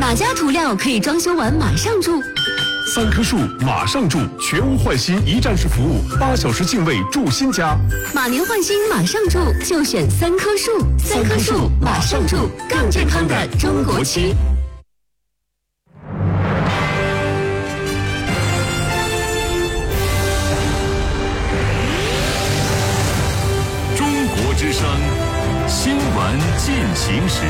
哪家涂料可以装修完马上住 ？3棵树马上住，全屋换新一站式服务，8小时净位住新家。 马年换新马上住，就选3棵树，3棵树马上住，更健康的中国区。 中国之声新闻进行时。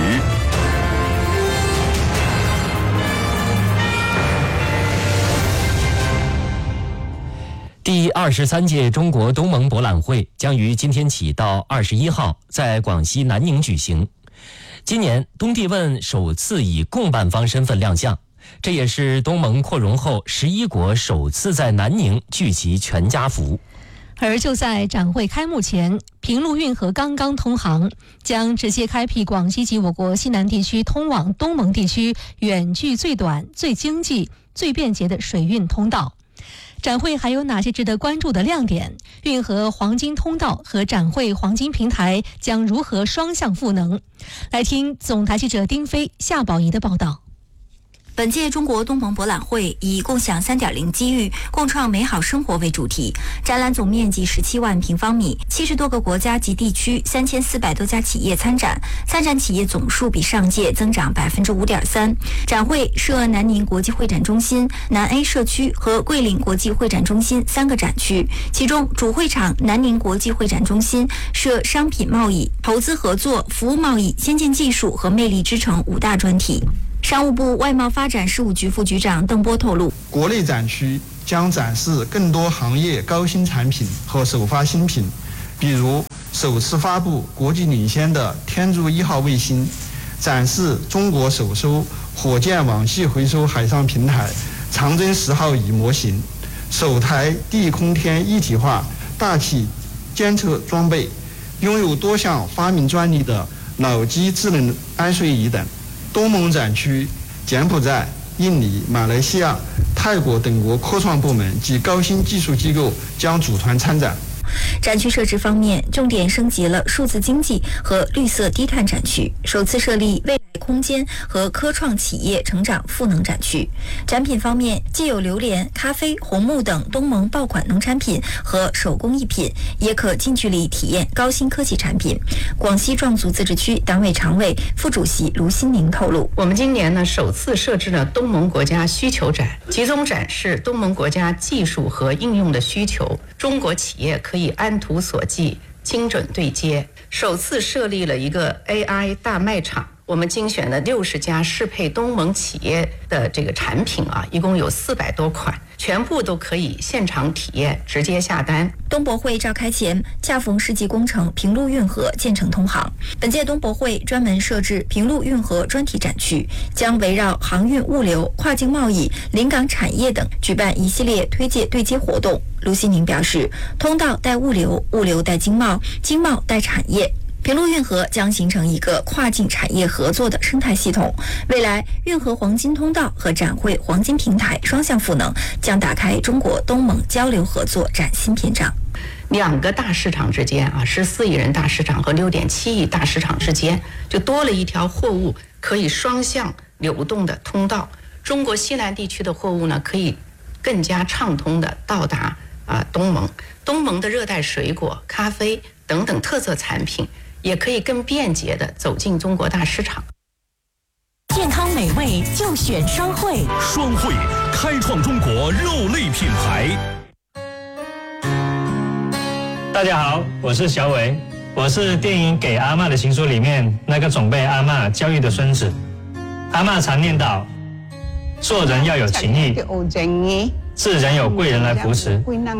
第23届中国东盟博览会将于今天起到21号在广西南宁举行。今年东帝汶首次以共办方身份亮相，这也是东盟扩容后11国首次在南宁聚集全家福。 而就在展会开幕前，平陆运河刚刚通航，将直接开辟广西及我国西南地区通往东盟地区远距最短、最经济、最便捷的水运通道。展会还有哪些值得关注的亮点？运河黄金通道和展会黄金平台将如何双向赋能？来听总台记者丁飞、夏宝仪的报道。 本届中国东盟博览会以共享 3.0 机遇，共创美好生活为主题，展览总面积17万平方米，70多个国家及地区，3400多家企业参展，参展企业总数比上届增长 5.3%。展会设南宁国际会展中心、南 A 社区和桂林国际会展中心3个展区，其中主会场南宁国际会展中心设商品贸易、投资合作、服务贸易、先进技术和魅力之城5大专题。商务部外贸发展事务局副局长邓波透露， 国内展区将展示更多行业高新产品和首发新品，比如首次发布国际领先的天柱1号卫星，展示中国首艘火箭网系回收海上平台长征10号乙模型，首台地空天一体化大气监测装备，拥有多项发明专利的脑机智能安睡仪等。东盟展区柬埔寨、印尼、马来西亚、泰国等国科创部门及高新技术机构将组团参展。 展区设置方面，重点升级了数字经济和绿色低碳展区，首次设立未来空间和科创企业成长赋能展区。展品方面，既有榴莲、咖啡、红木等东盟爆款农产品和手工艺品，也可近距离体验高新科技产品。广西壮族自治区党委常委、副主席卢新宁透露， 我们今年呢首次设置了东盟国家需求展，集中展示东盟国家技术和应用的需求，中国企业可以按图索骥，精准对接。首次设立了一个 AI 大卖场，我们精选了60家适配东盟企业的这个产品啊，一共有400多款，全部都可以现场体验，直接下单。 东博会召开前，恰逢世纪工程平陆运河建成通航。本届东博会专门设置平陆运河专题展区，将围绕航运物流、跨境贸易、临港产业等举办一系列推介对接活动。卢新宁表示，通道带物流，物流带经贸，经贸带产业。平陆运河将形成一个跨境产业合作的生态系统，未来运河黄金通道和展会黄金平台双向赋能，将打开中国东盟交流合作崭新篇章。 2个大市场之间啊，14亿人大市场和6.7亿大市场之间，就多了一条货物可以双向流动的通道。中国西南地区的货物呢，可以更加畅通的到达东盟。东盟的热带水果、咖啡等等特色产品，也可以更便捷地走进中国大市场。 健康美味就选双汇， 双汇开创中国肉类品牌。 大家好，我是小伟，我是电影《给阿嬷的情书》里面那个总被阿嬷教育的孙子。阿嬷常念叨，做人要有情义，自然有贵人来扶持。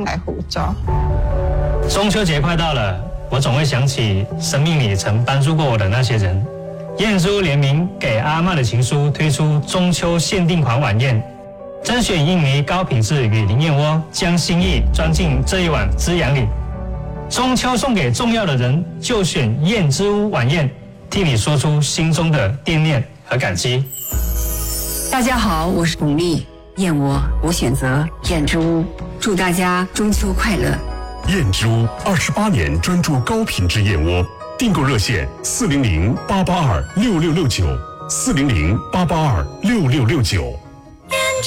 中秋节快到了，我总会想起生命里曾帮助过我的那些人。燕珠联名给阿嬷的情书推出中秋限定款晚宴，甄选印尼高品质雨林燕窝，将心意装进这一碗滋养里。中秋送给重要的人，就选燕之屋晚宴，替你说出心中的惦念和感激。 大家好，我是巩俐，燕窝我选择燕之屋，祝大家中秋快乐。 燕之屋28年专注高品质燕窝，订购热线400-882-6669。 400-882-6669。